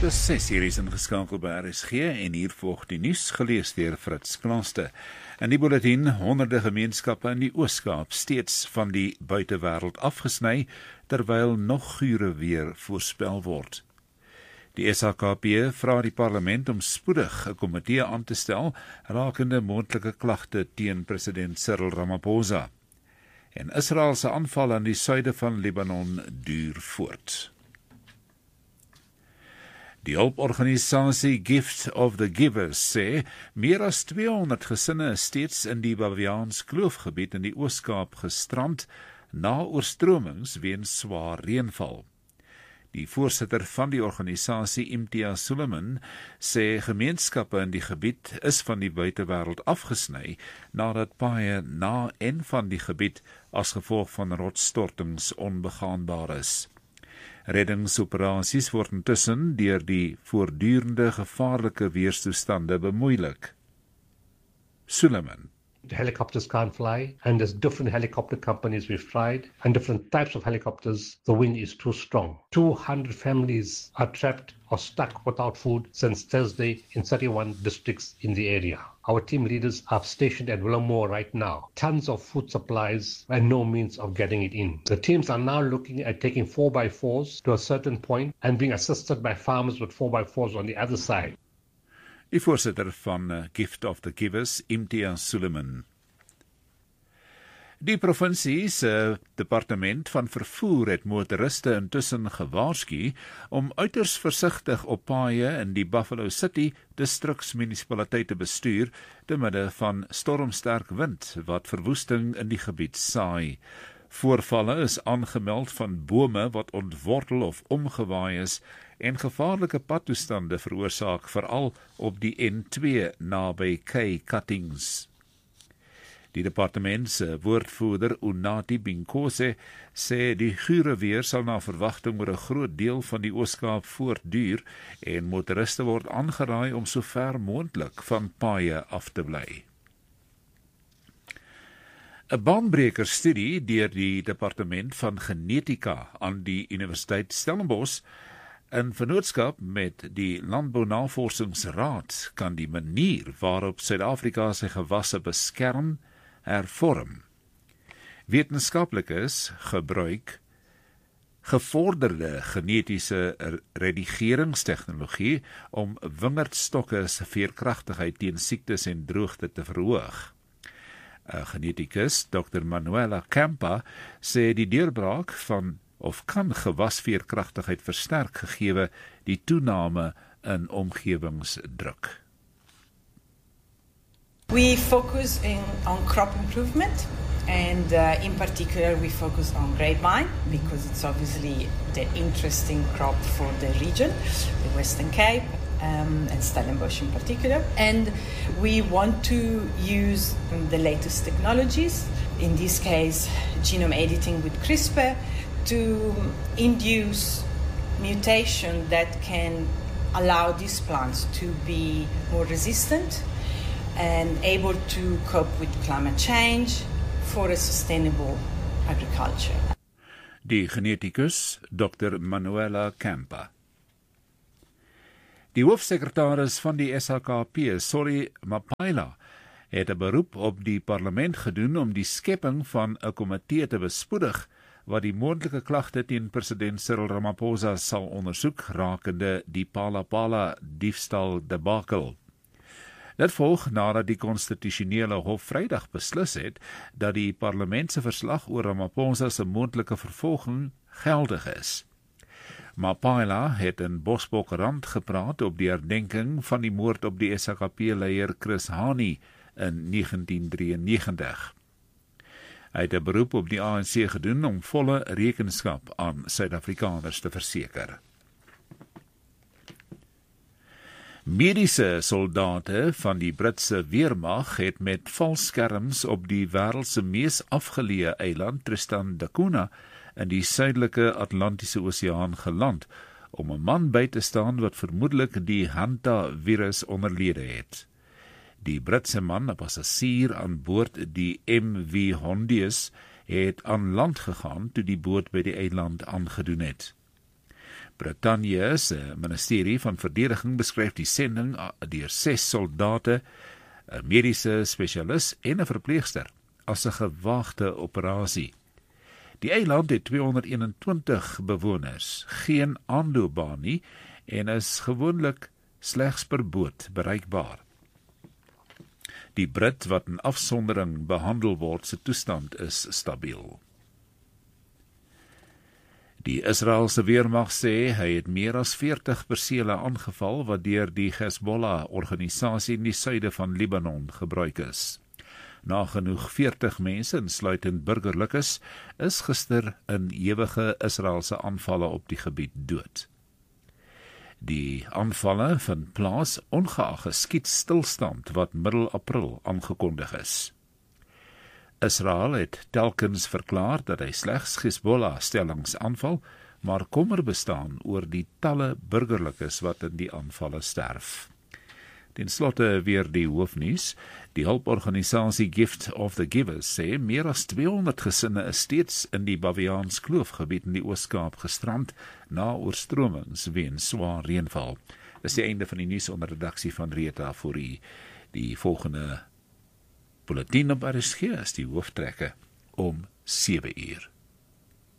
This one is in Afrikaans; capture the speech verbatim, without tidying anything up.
Dis ses hier is ingeskakel by R S G en hier volg die nuus gelees deur Fritz Klaaste. In die bulletin, honderde gemeenskappe in die Oos-Kaap steeds van die buitewêreld afgesny, terwyl nog gure weer voorspel word. Die S A K P vra die parlement om spoedig 'n komitee aan te stel rakende moontlike klagte teen president Cyril Ramaphosa. En Israel se aanval aan die suide van Libanon duur voort. Die hulporganisasie Gift of the Givers sê meer as tweehonderd gesinne is steeds in die Baviaans Kloofgebied in die Oos-Kaap gestrand na oorstromings weens swaar reënval. Die voorsitter van die organisasie, Imtiaz Sooliman, sê gemeenskappe in die gebied is van die buitewêreld afgesny nadat paaie na en van die gebied as gevolg van rotsstortings onbegaanbaar is. Reddingsoperasies word intussen deur die voortdurende gevaarlike weerstoestande bemoeilik. Sooliman. The helicopters can't fly, and there's different helicopter companies we've tried, and different types of helicopters. The wind is too strong. two hundred families are trapped or stuck without food since Thursday in thirty-one districts in the area. Our team leaders are stationed at Willamore right now. Tons of food supplies and no means of getting it in. The teams are now looking at taking four by fours to a certain point and being assisted by farmers with four by fours on the other side. Die voorsitter van Gift of the Givers, Imtiaz Sooliman. Die provinsie se departement van vervoer het motoriste intussen gewaarsku om uiters versigtig op paaie in die Buffalo City distriksmunisipaliteit te bestuur te midde van stormsterk wind wat verwoesting in die gebied saai. Voorvalle is aangemeld van bome wat ontwortel of omgewaai is en gevaarlike padtoestande veroorsaak veral op die N twee naby K-cuttings. Die departement se woordvoerder Unati Binkose sê die gure weer sal na verwagting oor 'n groot deel van die Oos-Kaap voortduur en motoriste word aangeraai om so ver moontlik van paaie af te bly. 'n Baanbreker studie deur die departement van genetika aan die Universiteit Stellenbosch in vennootskap met die Landbounavorsingsraad kan die manier waarop Suid-Afrika sy gewasse beskerm hervorm. Wetenskaplikes gebruik gevorderde genetiese redigeringstegnologie om wingerdstokke se veerkragtigheid teen siektes en droogte te verhoog. 'n Genetikus, dokter Manuela Campa, sê die deurbraak van of kan gewasveerkragtigheid versterk gegeewe die toename in omgewingsdruk. We focus in, on crop improvement, and uh, in particular we focus on grapevine because it's obviously the interesting crop for the region, the Western Cape, um, and Stellenbosch in particular. And we want to use um, the latest technologies, in this case genome editing with CRISPR, to induce mutation that can allow these plants to be more resistant and able to cope with climate change for a sustainable agriculture. Die geneticus, dokter Manuela Campa. Die hoofsekretaris van die S A K P, Solly Mapaila, het 'n beroep op die parlement gedoen om die skepping van 'n komitee te bespoedig wat die moontlike klagte teen president Cyril Ramaphosa sal ondersoek rakende die Palapala diefstal debakel. Dit volg nadat die konstitusionele hof Vrydag beslis het dat die parlement se verslag oor Ramaphosa se moontlike vervolging geldig is. Mapaila het in Bosbokrand gepraat op die herdenking van die moord op die S A K P-leier Chris Hani in negentien drieënnegentig. Hy het 'n beroep op die A N C gedoen om volle rekenskap aan Suid-Afrikaners te verseker. Mediese soldate van die Britse weermag het met valskerms op die wêreld se mees afgeleë eiland Tristan da Cunha in die suidelike Atlantiese Oseaan geland om 'n man by te staan wat vermoedelik die Hanta-virus onderlede het. Die Britse man, 'n passasier aan boord die M V Hondius, het aan land gegaan toe die boot by die eiland aangedoen het. Brittanje se ministerie van verdediging beskryf die sending deur ses soldate, 'n mediese spesialis en 'n verpleegster as 'n gewaagde operasie. Die eiland het tweehonderdeenentwintig bewoners, geen aanloopbaan nie en is gewoonlik slegs per boot bereikbaar. Die Brit wat in afsondering behandel word, se toestand is stabiel. Die Israeliese weermag sê hy het meer as veertig persele aangeval wat deur die Hezbollah-organisasie in die suide van Libanon gebruik is. Nagenoeg veertig mense, insluitend burgerlikes, is gister in ewige Israeliese aanvalle op die gebied dood. Die aanvalle vind plaas ongeag 'n skietstilstand wat middel April aangekondig is. Israel het telkens verklaar dat hy slegs Hezbollah-stellings aanval, maar kommer bestaan oor die talle burgerlikes wat in die aanvalle sterf. Ten slotte weer die hoofnuus. Die hulporganisasie Gift of the Givers sê meer as tweehonderd gesinne is steeds in die Baviaans Kloofgebied in die Oos-Kaap gestrand na oorstromings weens swaar reënval. Dis die einde van die nuus onder redaksie van Rita Fourie. Die volgende bulletin op R S G is die hooftrekke om sewe uur.